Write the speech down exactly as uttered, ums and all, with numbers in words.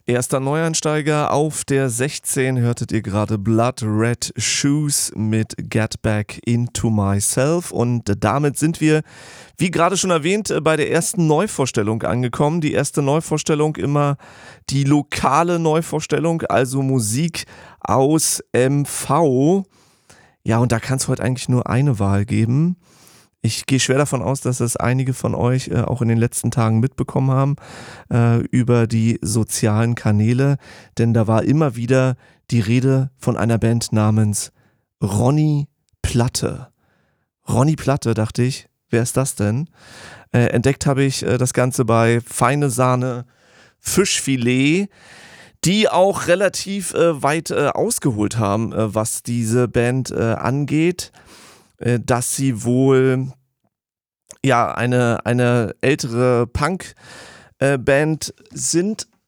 Erster Neueinsteiger auf der sechzehn hörtet ihr gerade Blood Red Shoes mit Get Back Into Myself und damit sind wir, wie gerade schon erwähnt, bei der ersten Neuvorstellung angekommen. Die erste Neuvorstellung immer die lokale Neuvorstellung, also Musik aus M V. Ja, und da kann es heute eigentlich nur eine Wahl geben. Ich gehe schwer davon aus, dass es einige von euch äh, auch in den letzten Tagen mitbekommen haben äh, über die sozialen Kanäle, denn da war immer wieder die Rede von einer Band namens Ronny Platte. Ronny Platte, dachte ich, wer ist das denn? Äh, entdeckt habe ich äh, das Ganze bei Feine Sahne Fischfilet, die auch relativ äh, weit äh, ausgeholt haben, äh, was diese Band äh, angeht. Dass sie wohl ja eine, eine ältere Punk-Band sind,